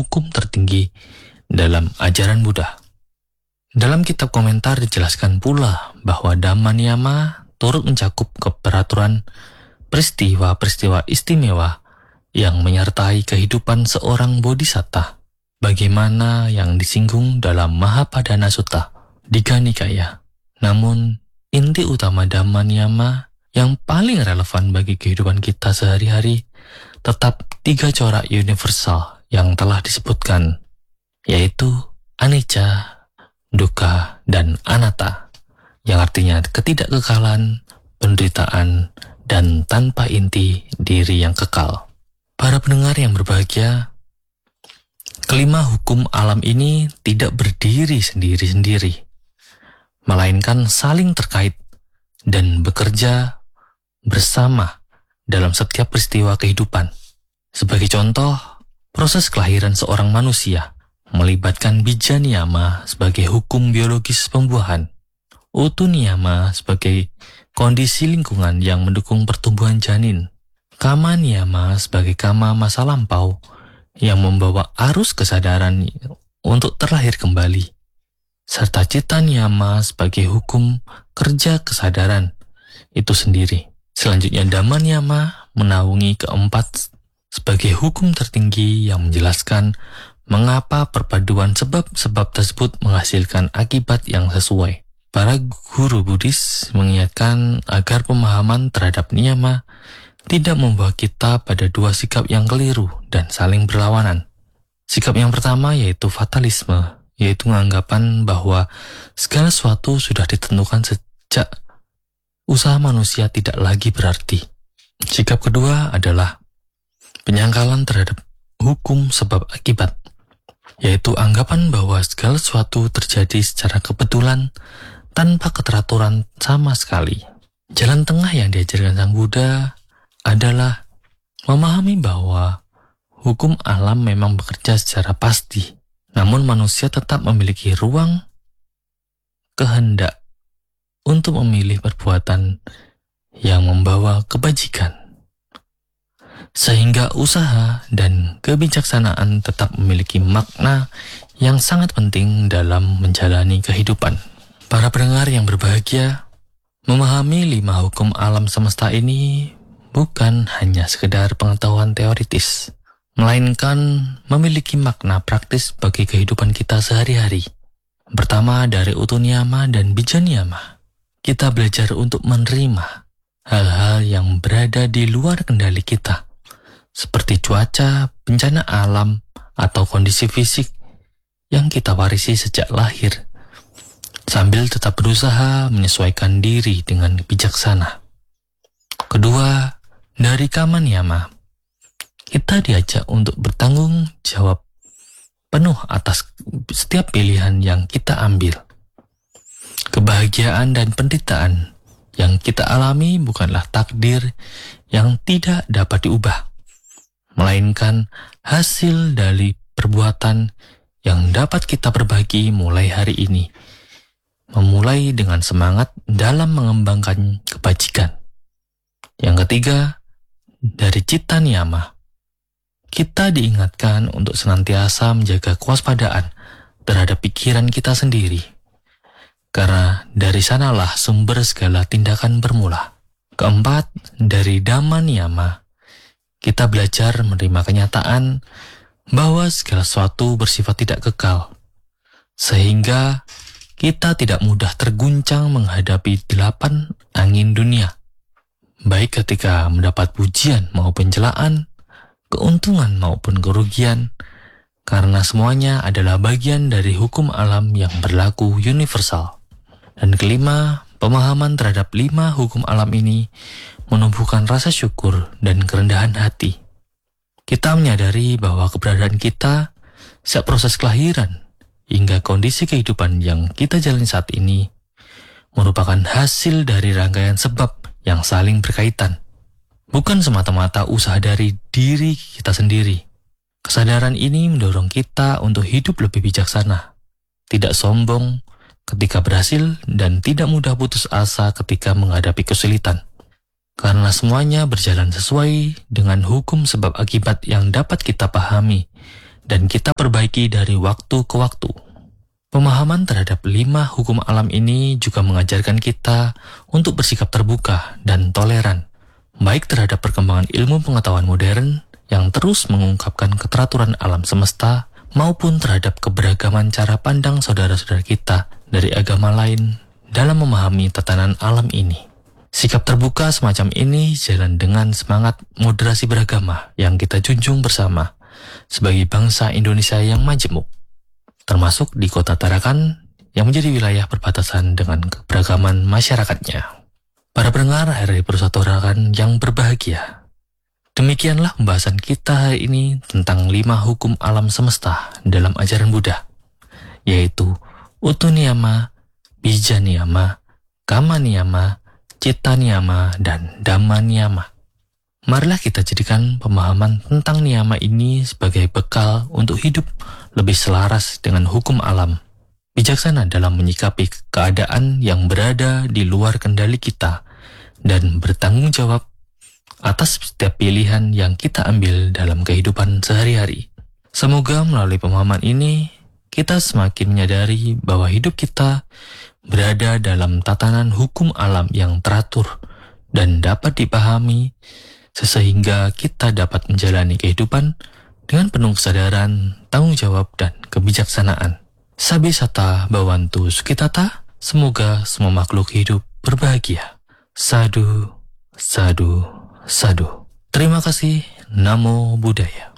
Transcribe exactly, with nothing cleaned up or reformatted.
hukum tertinggi dalam ajaran Buddha. Dalam kitab komentar dijelaskan pula bahwa Dhamma Niyama turut mencakup keperaturan peristiwa-peristiwa istimewa yang menyertai kehidupan seorang bodhisatta, bagaimana yang disinggung dalam Mahapadana Sutta, Digha Nikaya. Namun, inti utama Dhamma Niyama yang paling relevan bagi kehidupan kita sehari-hari tetap tiga corak universal yang telah disebutkan, yaitu anicca, dukkha, dan anatta, yang artinya ketidakkekalan, penderitaan, dan tanpa inti diri yang kekal. Para pendengar yang berbahagia, kelima hukum alam ini tidak berdiri sendiri-sendiri, melainkan saling terkait dan bekerja bersama dalam setiap peristiwa kehidupan. Sebagai contoh, proses kelahiran seorang manusia melibatkan bija niyama sebagai hukum biologis pembuahan, utu niyama sebagai kondisi lingkungan yang mendukung pertumbuhan janin, kama niyama sebagai kama masa lampau yang membawa arus kesadaran untuk terlahir kembali, serta cita niyama sebagai hukum kerja kesadaran itu sendiri. Selanjutnya Dhamma Niyama menaungi keempat sebagai hukum tertinggi yang menjelaskan mengapa perpaduan sebab-sebab tersebut menghasilkan akibat yang sesuai. Para guru Buddhis mengingatkan agar pemahaman terhadap niyama tidak membawa kita pada dua sikap yang keliru dan saling berlawanan. Sikap yang pertama yaitu fatalisme, yaitu anggapan bahwa segala sesuatu sudah ditentukan sejak usaha manusia tidak lagi berarti. Sikap kedua adalah penyangkalan terhadap hukum sebab akibat, yaitu anggapan bahwa segala sesuatu terjadi secara kebetulan tanpa keteraturan sama sekali. Jalan tengah yang diajarkan Sang Buddha adalah memahami bahwa hukum alam memang bekerja secara pasti, namun manusia tetap memiliki ruang kehendak untuk memilih perbuatan yang membawa kebajikan, sehingga usaha dan kebijaksanaan tetap memiliki makna yang sangat penting dalam menjalani kehidupan. Para pendengar yang berbahagia, memahami lima hukum alam semesta ini bukan hanya sekedar pengetahuan teoritis, melainkan memiliki makna praktis bagi kehidupan kita sehari-hari. Pertama, dari utu niyama dan bija niyama, kita belajar untuk menerima hal-hal yang berada di luar kendali kita, seperti cuaca, bencana alam, atau kondisi fisik yang kita warisi sejak lahir, sambil tetap berusaha menyesuaikan diri dengan bijaksana. Kedua, dari kama niyama, kita diajak untuk bertanggung jawab penuh atas setiap pilihan yang kita ambil. Kebahagiaan dan penderitaan yang kita alami bukanlah takdir yang tidak dapat diubah, melainkan hasil dari perbuatan yang dapat kita berbagi mulai hari ini, memulai dengan semangat dalam mengembangkan kebajikan. Yang ketiga, dari cita niyama, kita diingatkan untuk senantiasa menjaga kewaspadaan terhadap pikiran kita sendiri, karena dari sanalah sumber segala tindakan bermula. Keempat, dari Dhamma Niyama, kita belajar menerima kenyataan bahwa segala sesuatu bersifat tidak kekal, sehingga kita tidak mudah terguncang menghadapi delapan angin dunia, baik ketika mendapat pujian maupun celaan, keuntungan maupun kerugian, karena semuanya adalah bagian dari hukum alam yang berlaku universal. Dan kelima, pemahaman terhadap lima hukum alam ini menumbuhkan rasa syukur dan kerendahan hati. Kita menyadari bahwa keberadaan kita sejak proses kelahiran hingga kondisi kehidupan yang kita jalani saat ini merupakan hasil dari rangkaian sebab yang saling berkaitan, bukan semata-mata usaha dari diri kita sendiri. Kesadaran ini mendorong kita untuk hidup lebih bijaksana, tidak sombong ketika berhasil, dan tidak mudah putus asa ketika menghadapi kesulitan. Karena semuanya berjalan sesuai dengan hukum sebab akibat yang dapat kita pahami dan kita perbaiki dari waktu ke waktu. Pemahaman terhadap lima hukum alam ini juga mengajarkan kita untuk bersikap terbuka dan toleran, baik terhadap perkembangan ilmu pengetahuan modern yang terus mengungkapkan keteraturan alam semesta, maupun terhadap keberagaman cara pandang saudara-saudara kita dari agama lain dalam memahami tatanan alam ini. Sikap terbuka semacam ini jalan dengan semangat moderasi beragama yang kita junjung bersama sebagai bangsa Indonesia yang majemuk, termasuk di Kota Tarakan yang menjadi wilayah perbatasan dengan keberagaman masyarakatnya. Para pendengar R R I Persaudaraan yang berbahagia, demikianlah pembahasan kita hari ini tentang lima hukum alam semesta dalam ajaran Buddha, yaitu Utu Niyama, Bija Niyama, Kama Niyama, Citta Niyama, dan Dhamma Niyama. Marilah kita jadikan pemahaman tentang niyama ini sebagai bekal untuk hidup lebih selaras dengan hukum alam, bijaksana dalam menyikapi keadaan yang berada di luar kendali kita, dan bertanggung jawab atas setiap pilihan yang kita ambil dalam kehidupan sehari-hari. Semoga melalui pemahaman ini, kita semakin menyadari bahwa hidup kita berada dalam tatanan hukum alam yang teratur dan dapat dipahami, sehingga kita dapat menjalani kehidupan dengan penuh kesadaran, tanggung jawab, dan kebijaksanaan. Sabi Sata Bhavantu Sukhitata, semoga semua makhluk hidup berbahagia. Sadu, sadu, sadu. Terima kasih. Namo Buddhaya.